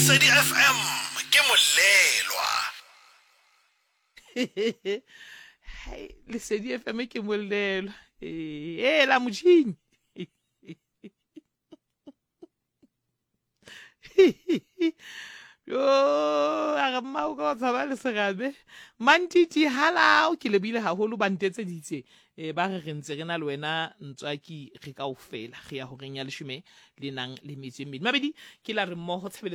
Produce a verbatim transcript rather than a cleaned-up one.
Lesedi F M ke molelwa. Hai Lesedi F M ke molelwa. Eh la motjhini. Yo aga mau ka tsaba le segabe mantiti halao ke lebile haholo ba ntetse ditse e ba re rentse rena le wena ntswaki re ka ofela re ya ho renya leshome le nang le metsi mmedi mabedi ke la re mmoho